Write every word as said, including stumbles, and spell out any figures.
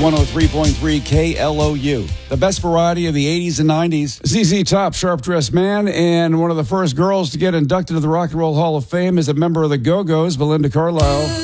one oh three point three K L O U. The best variety of the eighties and nineties. Z Z Top, sharp-dressed man, and one of the first girls to get inducted to the Rock and Roll Hall of Fame is a member of the Go-Go's, Belinda Carlisle.